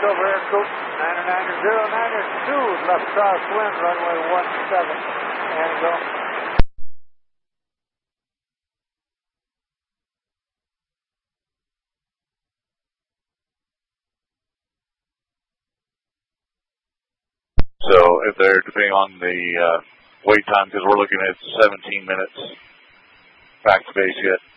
over here, Coop. 990, left crosswind, runway 17, and go. So if they're depending on the wait time, because we're looking at 17 minutes back to base yet.